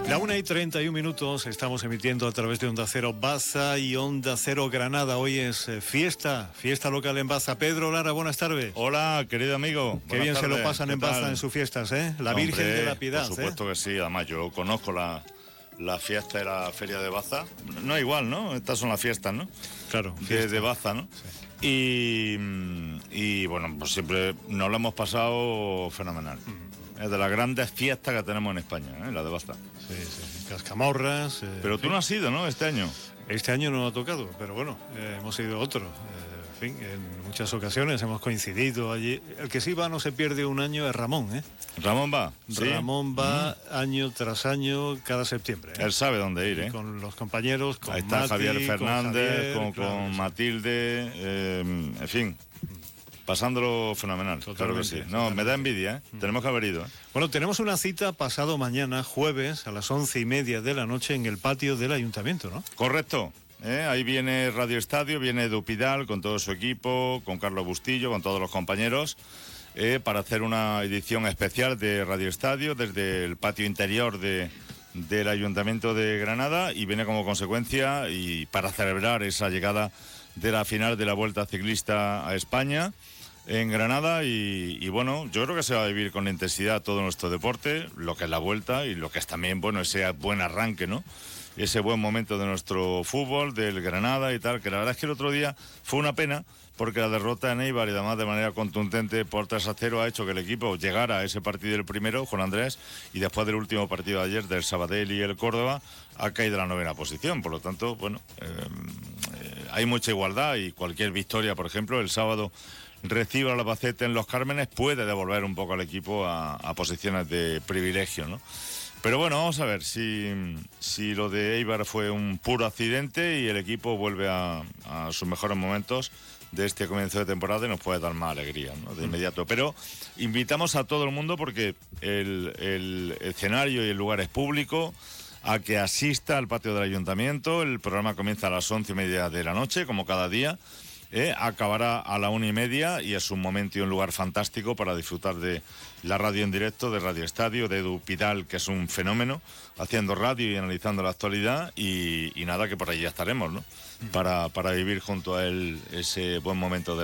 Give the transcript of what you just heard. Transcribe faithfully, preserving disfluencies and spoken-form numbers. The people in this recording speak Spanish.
La una y treinta y un minutos, estamos emitiendo a través de Onda Cero Baza y Onda Cero Granada. Hoy es eh, fiesta, fiesta local en Baza. Pedro Lara, buenas tardes. Hola, querido amigo. Qué bien tardes. se lo pasan en Baza en sus fiestas, ¿eh? La Hombre, Virgen de la Piedad. Por supuesto ¿eh? que sí, además yo conozco la, la fiesta de la Feria de Baza. No es igual, ¿no? Estas son las fiestas, ¿no? Claro. De, de Baza, ¿no? Sí. Y, y bueno, pues siempre nos lo hemos pasado fenomenal. Uh-huh. Es de las grandes fiestas que tenemos en España, ¿eh? La de Baza. Sí, sí, cascamorras. Eh, pero tú no has ido, ¿no? Este año. Este año no ha tocado, pero bueno, eh, hemos ido otro. Eh, en fin, en muchas ocasiones hemos coincidido allí. El que sí va no se pierde un año es Ramón, ¿eh? Ramón va. ¿Sí? Ramón va mm. año tras año, cada septiembre. ¿eh? Él sabe dónde ir, ¿eh? Con los compañeros, con Ahí está Mati, Javier Fernández, con, Javier, con, claro con sí. Matilde, eh, en fin. Pasándolo fenomenal, totalmente, claro que sí. No, totalmente. Me da envidia, ¿eh? Mm. Tenemos que haber ido, ¿eh? Bueno, tenemos una cita pasado mañana, jueves, a las once y media de la noche en el patio del Ayuntamiento, ¿no? Correcto. ¿Eh? Ahí viene Radio Estadio, viene Edu Pidal con todo su equipo, con Carlos Bustillo, con todos los compañeros, eh, para hacer una edición especial de Radio Estadio desde el patio interior de, del Ayuntamiento de Granada, y viene como consecuencia y para celebrar esa llegada de la final de la Vuelta Ciclista a España en Granada. Y, y bueno, yo creo que se va a vivir con intensidad todo nuestro deporte, lo que es la Vuelta y lo que es también, bueno, ese buen arranque, ¿no? Ese buen momento de nuestro fútbol, del Granada y tal, que la verdad es que el otro día fue una pena, porque la derrota en Eibar, y además de manera contundente por tres a cero, ha hecho que el equipo llegara a ese partido el primero, Juan Andrés, y después del último partido de ayer, del Sabadell y el Córdoba, ha caído a la novena posición. Por lo tanto, bueno, eh, eh, hay mucha igualdad, y cualquier victoria, por ejemplo, el sábado reciba al Albacete en Los Cármenes, puede devolver un poco al equipo a, a posiciones de privilegio, ¿no? Pero bueno, vamos a ver si, si lo de Eibar fue un puro accidente y el equipo vuelve a, a sus mejores momentos de este comienzo de temporada y nos puede dar más alegría, ¿no? De inmediato. Pero invitamos a todo el mundo, porque el, el escenario y el lugar es público, a que asista al patio del Ayuntamiento. El programa comienza a las once y media de la noche, como cada día. Eh, acabará a la una y media, y es un momento y un lugar fantástico para disfrutar de la radio en directo, de Radio Estadio, de Edu Pidal, que es un fenómeno, haciendo radio y analizando la actualidad, y, y nada, que por allí ya estaremos, ¿no? Para, para vivir junto a él ese buen momento de